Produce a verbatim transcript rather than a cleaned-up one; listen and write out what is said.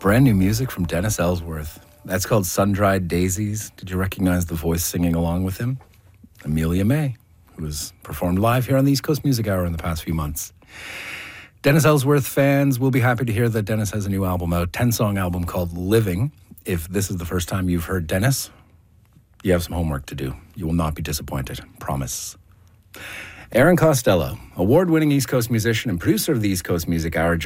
Brand new music from Dennis Ellsworth. That's called Sun-Dried Daisies. Did you recognize the voice singing along with him? Amelia May, who has performed live here on the East Coast Music Hour in the past few months. Dennis Ellsworth fans will be happy to hear that Dennis has a new album out, ten-song album called Living. If this is the first time you've heard Dennis, you have some homework to do. You will not be disappointed, promise. Aaron Costello, award-winning East Coast musician and producer of the East Coast Music Hour,